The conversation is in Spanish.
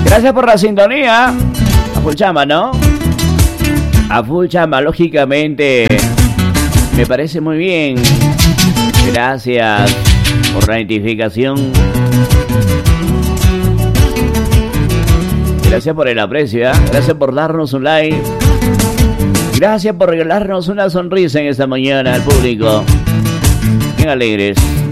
Gracias por la sintonía. A full chamba, ¿no? A full chamba, lógicamente. Me parece muy bien. Gracias por la identificación. Gracias por el aprecio, ¿eh? Gracias por darnos un like. Gracias por regalarnos una sonrisa en esta mañana al público. Bien alegres.